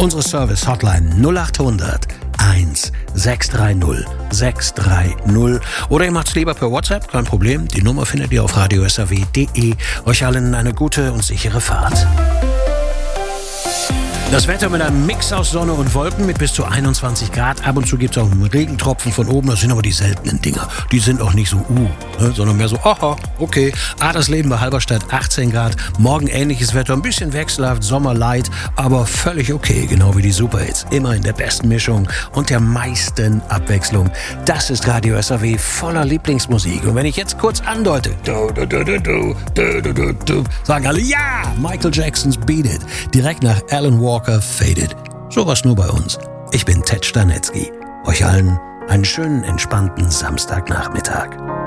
Unsere Service-Hotline 0800 1630 630. Oder ihr macht's lieber per WhatsApp, kein Problem. Die Nummer findet ihr auf radiosrw.de. Euch allen eine gute und sichere Fahrt. Das Wetter mit einem Mix aus Sonne und Wolken mit bis zu 21 Grad. Ab und zu gibt es auch einen Regentropfen von oben. Das sind aber die seltenen Dinger. Die sind auch nicht so sondern mehr so, aha, okay. Adlersleben bei Halberstadt 18 Grad. Morgen ähnliches Wetter, ein bisschen wechselhaft, Sommerlight, aber völlig okay. Genau wie die Superhits. Immer in der besten Mischung und der meisten Abwechslung. Das ist Radio SAW voller Lieblingsmusik. Und wenn ich jetzt kurz andeute, sagen alle, ja, Michael Jacksons Beat It. Direkt nach Alan Walker Faded. Sowas nur bei uns. Ich bin Ted Stanetzky. Euch allen einen schönen, entspannten Samstagnachmittag.